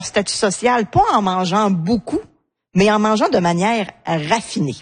statut social, pas en mangeant beaucoup, mais en mangeant de manière raffinée.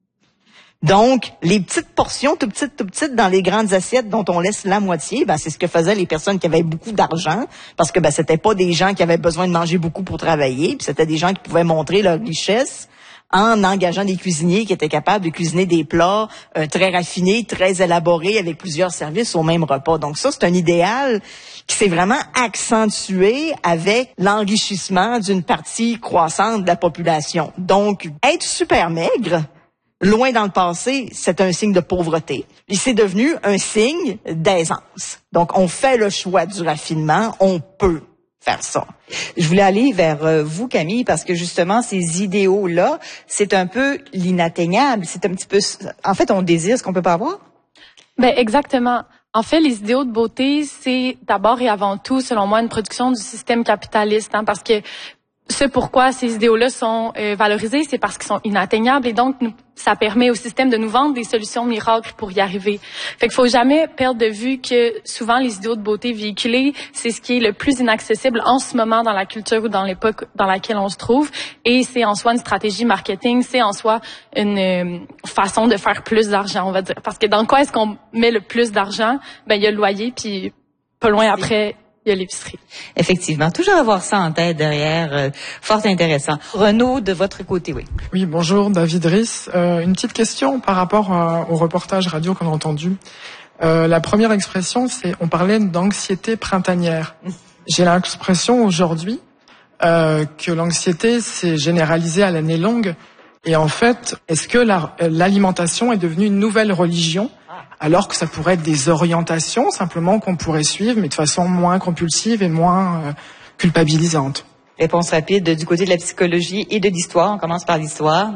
Donc, les petites portions, tout petites, dans les grandes assiettes dont on laisse la moitié, c'est ce que faisaient les personnes qui avaient beaucoup d'argent, parce que c'était pas des gens qui avaient besoin de manger beaucoup pour travailler, puis c'était des gens qui pouvaient montrer leur richesse en engageant des cuisiniers qui étaient capables de cuisiner des plats très raffinés, très élaborés, avec plusieurs services au même repas. Donc ça, c'est un idéal qui s'est vraiment accentué avec l'enrichissement d'une partie croissante de la population. Donc, être super maigre, loin dans le passé, c'est un signe de pauvreté. Et c'est devenu un signe d'aisance. Donc, on fait le choix du raffinement, on peut faire ça. Je voulais aller vers vous, Camille, parce que justement, ces idéaux-là, c'est un peu l'inatteignable. C'est un petit peu... En fait, on désire ce qu'on peut pas avoir? Exactement. En fait, les idéaux de beauté, c'est d'abord et avant tout, selon moi, une production du système capitaliste, parce que ce pourquoi ces idéaux-là sont valorisés, c'est parce qu'ils sont inatteignables et donc ça permet au système de nous vendre des solutions miracles pour y arriver. Fait qu'il faut jamais perdre de vue que souvent les idéaux de beauté véhiculés, c'est ce qui est le plus inaccessible en ce moment dans la culture ou dans l'époque dans laquelle on se trouve et c'est en soi une stratégie marketing, c'est en soi une façon de faire plus d'argent, on va dire. Parce que dans quoi est-ce qu'on met le plus d'argent? Il y a le loyer puis pas loin après il y a l'épicerie. Effectivement. Toujours avoir ça en tête derrière. Fort intéressant. Renaud, de votre côté, oui. Oui, bonjour, David Riss. Une petite question par rapport au reportage radio qu'on a entendu. La première expression, on parlait d'anxiété printanière. J'ai l'impression aujourd'hui que l'anxiété s'est généralisée à l'année longue. Et en fait, est-ce que l'alimentation est devenue une nouvelle religion alors que ça pourrait être des orientations simplement qu'on pourrait suivre, mais de façon moins compulsive et moins culpabilisante? Réponse rapide du côté de la psychologie et de l'histoire. On commence par l'histoire.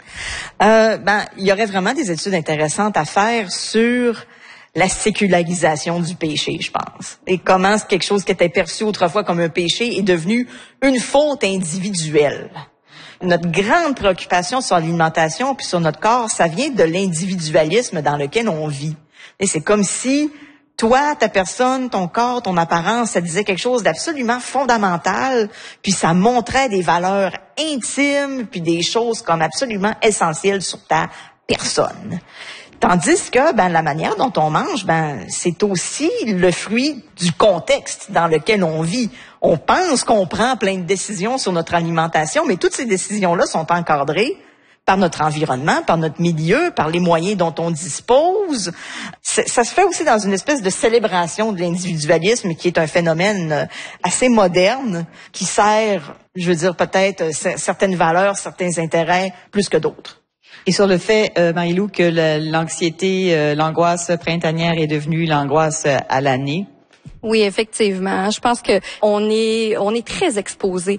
Il y aurait vraiment des études intéressantes à faire sur la sécularisation du péché, je pense. Et comment quelque chose qui était perçu autrefois comme un péché est devenu une faute individuelle. Notre grande préoccupation sur l'alimentation puis sur notre corps, ça vient de l'individualisme dans lequel on vit. Et c'est comme si toi, ta personne, ton corps, ton apparence, ça disait quelque chose d'absolument fondamental, puis ça montrait des valeurs intimes, puis des choses comme absolument essentielles sur ta personne. Tandis que la manière dont on mange, c'est aussi le fruit du contexte dans lequel on vit. On pense qu'on prend plein de décisions sur notre alimentation, mais toutes ces décisions-là sont encadrées par notre environnement, par notre milieu, par les moyens dont on dispose. Ça se fait aussi dans une espèce de célébration de l'individualisme qui est un phénomène assez moderne, qui sert, peut-être certaines valeurs, certains intérêts plus que d'autres. Et sur le fait, Marie-Lou, que l'anxiété, l'angoisse printanière est devenue l'angoisse à l'année. Oui, effectivement. Je pense que on est très exposé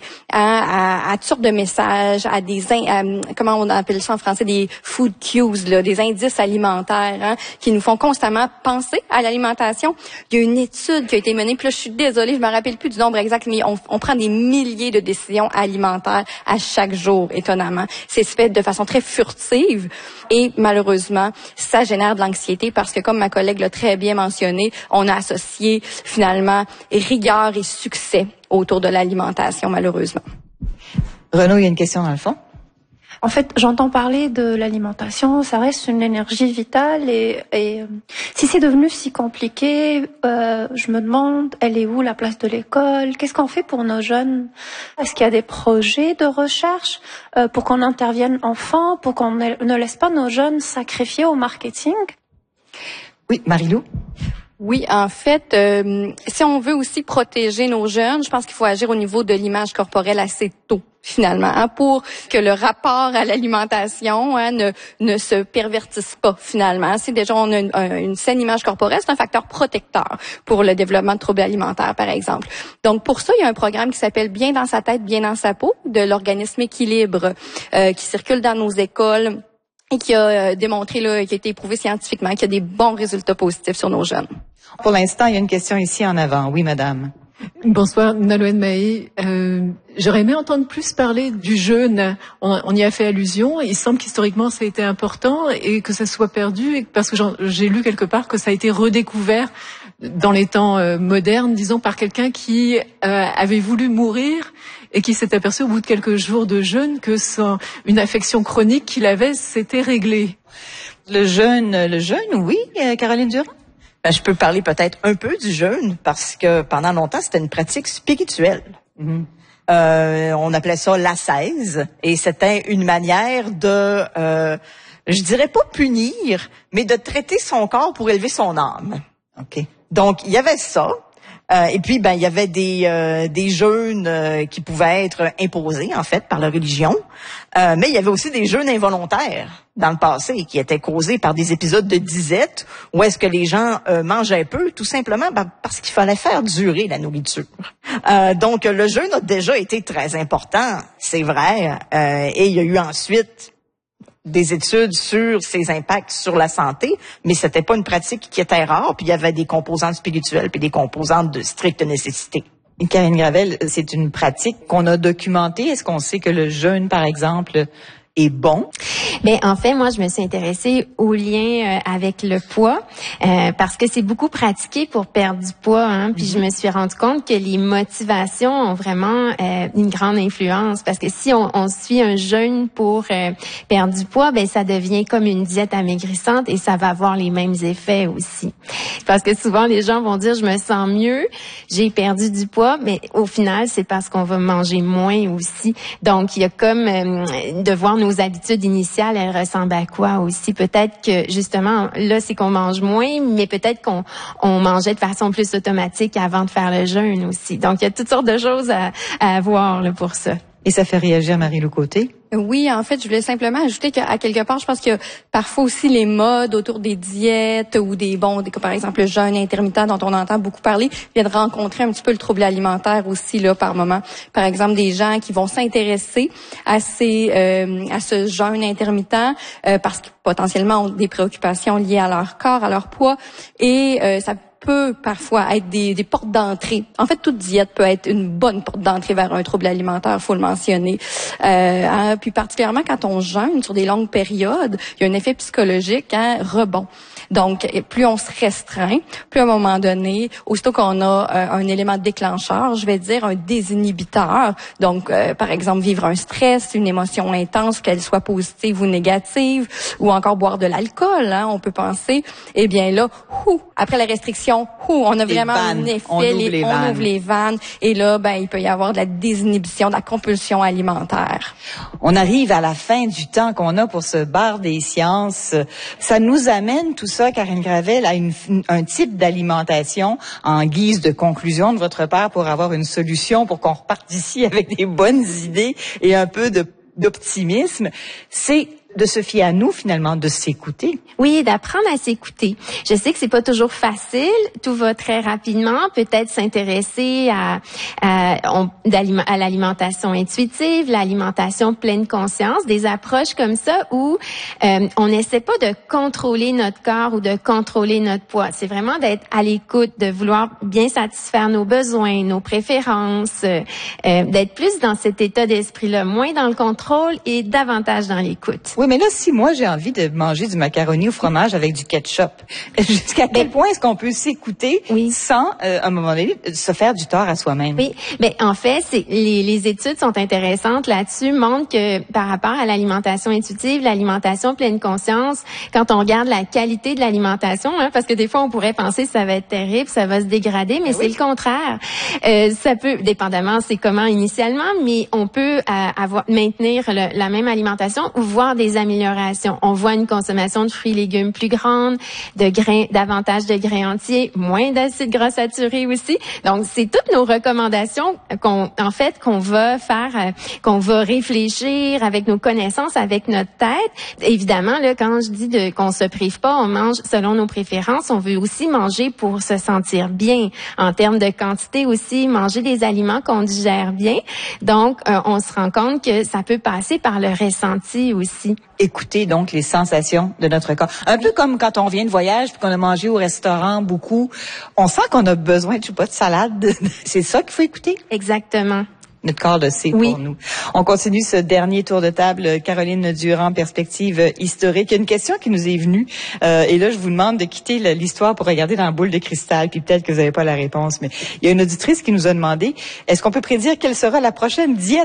à toutes sortes de messages, à des comment on appelle ça en français, des food cues, là, des indices alimentaires, qui nous font constamment penser à l'alimentation. Il y a une étude qui a été menée, puis là je suis désolée, je me rappelle plus du nombre exact, mais on prend des milliers de décisions alimentaires à chaque jour, étonnamment. C'est fait de façon très furtive et malheureusement, ça génère de l'anxiété parce que comme ma collègue l'a très bien mentionné, on a associé finalement rigueur et succès autour de l'alimentation, malheureusement. Renaud, il y a une question dans le fond. En fait, j'entends parler de l'alimentation, ça reste une énergie vitale et si c'est devenu si compliqué, je me demande, elle est où la place de l'école? Qu'est-ce qu'on fait pour nos jeunes? Est-ce qu'il y a des projets de recherche pour qu'on intervienne enfant, pour qu'on ne laisse pas nos jeunes sacrifier au marketing? Oui, Marie-Lou? Oui, en fait, si on veut aussi protéger nos jeunes, je pense qu'il faut agir au niveau de l'image corporelle assez tôt, finalement, pour que le rapport à l'alimentation ne se pervertisse pas, finalement. Si déjà on a une saine image corporelle, c'est un facteur protecteur pour le développement de troubles alimentaires, par exemple. Donc, pour ça, il y a un programme qui s'appelle Bien dans sa tête, bien dans sa peau, de l'organisme Équilibre, qui circule dans nos écoles et qui a démontré, qui a été éprouvé scientifiquement, qu'il y a des bons résultats positifs sur nos jeunes. Pour l'instant, il y a une question ici en avant. Oui, madame. Bonsoir, Nalouen Mahé. J'aurais aimé entendre plus parler du jeûne. On y a fait allusion. Il semble qu'historiquement, ça a été important et que ça soit perdu, parce que j'ai lu quelque part que ça a été redécouvert dans les temps modernes, disons, par quelqu'un qui avait voulu mourir et qui s'est aperçu au bout de quelques jours de jeûne que une affection chronique qu'il avait s'était réglée. Le jeûne, oui, Caroline Durand? Ben, je peux parler peut-être un peu du jeûne parce que pendant longtemps, c'était une pratique spirituelle. Mm-hmm. On appelait ça l'ascèse et c'était une manière de, je dirais pas punir, mais de traiter son corps pour élever son âme. OK. Donc, il y avait ça. Et puis, ben, il y avait des jeûnes qui pouvaient être imposés, en fait, par la religion. Mais il y avait aussi des jeûnes involontaires dans le passé qui étaient causés par des épisodes de disette où est-ce que les gens mangeaient peu, tout simplement parce qu'il fallait faire durer la nourriture. Donc, le jeûne a déjà été très important, c'est vrai. Et il y a eu ensuite des études sur ses impacts sur la santé, mais c'était pas une pratique qui était rare, puis il y avait des composantes spirituelles puis des composantes de stricte nécessité. Et Karine Gravel, c'est une pratique qu'on a documentée. Est-ce qu'on sait que le jeûne, par exemple, est bon? Ben en fait, moi je me suis intéressée au lien avec le poids parce que c'est beaucoup pratiqué pour perdre du poids. Hein, puis je me suis rendu compte que les motivations ont vraiment une grande influence parce que si on suit un jeûne pour perdre du poids, ben ça devient comme une diète amaigrissante et ça va avoir les mêmes effets aussi. Parce que souvent les gens vont dire je me sens mieux, j'ai perdu du poids, mais au final c'est parce qu'on va manger moins aussi. Donc il y a comme de voir nos habitudes initiales, elles ressemblent à quoi aussi? Peut-être que, justement, là, c'est qu'on mange moins, mais peut-être qu'on mangeait de façon plus automatique avant de faire le jeûne aussi. Donc, il y a toutes sortes de choses à voir là, pour ça. Et ça fait réagir Marie-Lou Côté? Oui, en fait, je voulais simplement ajouter qu'à quelque part, je pense qu'il y a parfois aussi les modes autour des diètes ou par exemple, le jeûne intermittent dont on entend beaucoup parler, vient de rencontrer un petit peu le trouble alimentaire aussi, là, par moment. Par exemple, des gens qui vont s'intéresser à ce jeûne intermittent, parce qu'ils potentiellement ont des préoccupations liées à leur corps, à leur poids, et ça peut parfois être des portes d'entrée. En fait, toute diète peut être une bonne porte d'entrée vers un trouble alimentaire, faut le mentionner. Puis particulièrement quand on jeûne sur des longues périodes, il y a un effet psychologique, rebond. Donc, plus on se restreint, plus à un moment donné, aussitôt qu'on a un élément déclencheur, je vais dire un désinhibiteur. Donc, par exemple, vivre un stress, une émotion intense, qu'elle soit positive ou négative, ou encore boire de l'alcool, on peut penser. Eh bien là, après la restriction, on a vraiment un effet, on ouvre les vannes, et là, ben, il peut y avoir de la désinhibition, de la compulsion alimentaire. On arrive à la fin du temps qu'on a pour ce bar des sciences. Ça nous amène tout ça, Karine Gravel, à un type d'alimentation en guise de conclusion de votre part pour avoir une solution pour qu'on reparte d'ici avec des bonnes idées et un peu d'optimisme. C'est de se fier à nous, finalement, de s'écouter. Oui, d'apprendre à s'écouter. Je sais que c'est pas toujours facile. Tout va très rapidement. Peut-être s'intéresser à l'alimentation intuitive, l'alimentation pleine conscience, des approches comme ça où on n'essaie pas de contrôler notre corps ou de contrôler notre poids. C'est vraiment d'être à l'écoute, de vouloir bien satisfaire nos besoins, nos préférences, d'être plus dans cet état d'esprit-là, moins dans le contrôle et davantage dans l'écoute. Oui, mais là, si moi, j'ai envie de manger du macaroni au fromage avec du ketchup, jusqu'à quel point est-ce qu'on peut s'écouter sans, à un moment donné, se faire du tort à soi-même? Oui, mais en fait, les études sont intéressantes là-dessus, montrent que par rapport à l'alimentation intuitive, l'alimentation pleine conscience, quand on regarde la qualité de l'alimentation, parce que des fois, on pourrait penser que ça va être terrible, ça va se dégrader, mais c'est le contraire. Ça peut, dépendamment c'est comment initialement, mais on peut maintenir la même alimentation ou voir des améliorations. On voit une consommation de fruits et légumes plus grande, davantage de grains entiers, moins d'acides gras saturés aussi. Donc, c'est toutes nos recommandations qu'on va faire, qu'on va réfléchir avec nos connaissances, avec notre tête. Évidemment, là, quand je dis qu'on se prive pas, on mange selon nos préférences. On veut aussi manger pour se sentir bien. En termes de quantité aussi, manger des aliments qu'on digère bien. Donc, on se rend compte que ça peut passer par le ressenti aussi. Écouter donc les sensations de notre corps. Un peu comme quand on vient de voyage puis qu'on a mangé au restaurant beaucoup, on sent qu'on a besoin, je sais pas, de salade. C'est ça qu'il faut écouter? Exactement. Notre corps le sait Oui. pour nous. On continue ce dernier tour de table. Caroline Durand, perspective historique. Il y a une question qui nous est venue. Et là, je vous demande de quitter l'histoire pour regarder dans la boule de cristal. Puis peut-être que vous n'avez pas la réponse. Mais il y a une auditrice qui nous a demandé, est-ce qu'on peut prédire quelle sera la prochaine diète